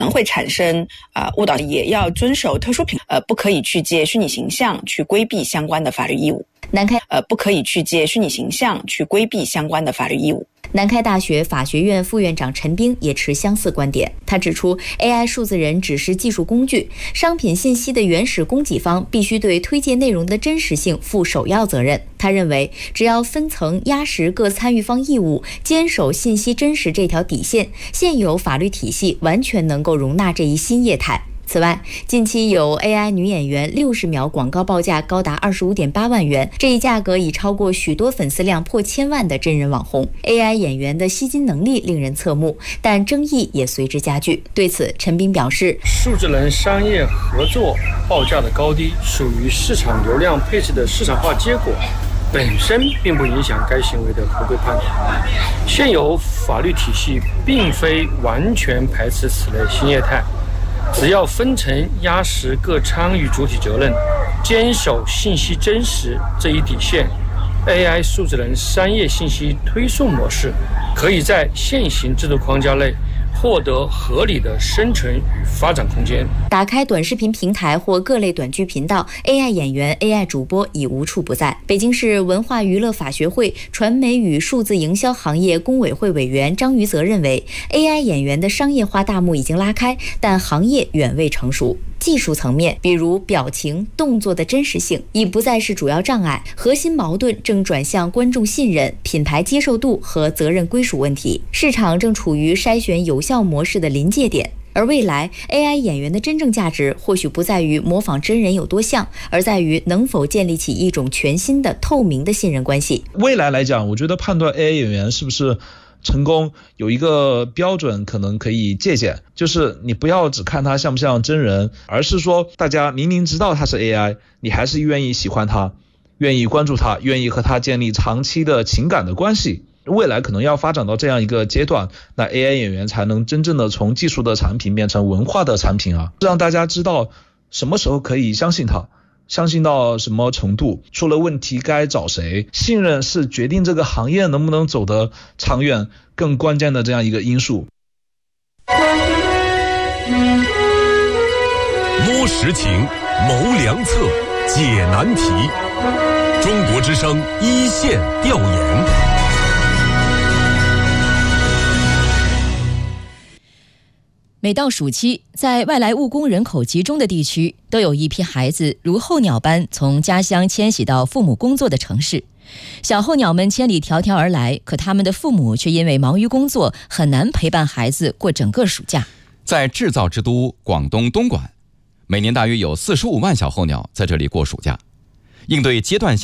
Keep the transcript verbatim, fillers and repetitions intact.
能会产生啊、呃、误导，也要遵守特殊品呃不可以去借虚拟形象去规避相关的法律义务。 南开呃不可以去借虚拟形象去规避相关的法律义务。 南开大学法学院副院长陈斌也持相似观点。他指出 ，A I 数字人只是技术工具，商品信息的原始供给方必须对推荐内容的真实性负首要责任。他认为，只要分层压实各参与方义务，坚守信息真实这条底线，现有法律体系完全能够容纳这一新业态。此外，近期有 A I 女演员六十秒广告报价高达 二十五点八万元，这一价格已超过许多粉丝量破千万的真人网红。A I 演员的吸金能力令人侧目，但争议也随之加剧。对此，陈斌表示， 数字人商业合作报价的高低属于市场流量配置的市场化结果，本身并不影响该行为的合规判断。现有法律体系并非完全排斥此类新业态，只要分层压实各参与主体责任，坚守信息真实这一底线， A I 数字人商业信息推送模式可以在现行制度框架内获得合理的生存与发展空间。 打开短视频平台或各类短剧频道， A I 演员、A I 主播已无处不在。北京市文化娱乐法学会传媒与数字营销行业工委会委员张于泽认为， A I 演员的商业化大幕已经拉开，但行业远未成熟。技术层面，比如表情、动作的真实性，已不再是主要障碍，核心矛盾正转向观众信任、品牌接受度和责任归属问题。市场正处于筛选有效模式的临界点。而未来 A I 演员的真正价值或许不在于模仿真人有多像，而在于能否建立起一种全新的透明的信任关系。 未来来讲，我觉得判断 A I 演员是不是成功有一个标准可能可以借鉴，就是你不要只看他像不像真人，而是说大家明明知道他是 A I， 你还是愿意喜欢他，愿意关注他，愿意和他建立长期的情感的关系。未来可能要发展到这样一个阶段，那 A I 演员才能真正的从技术的产品变成文化的产品啊，让大家知道什么时候可以相信他，相信到什么程度，出了问题该找谁。信任是决定这个行业能不能走得长远更关键的这样一个因素。 摸实情，谋良策，解难题。中国之声一线调研。 每到暑期，在外来务工人口集中的地区，都有一批孩子如候鸟般从家乡迁徙到父母工作的城市。小候鸟们千里迢迢而来，可他们的父母却因为忙于工作，很难陪伴孩子过整个暑假。 在制造之都广东东莞，每年大约有四十五万小候鸟在这里过暑假。应对阶段性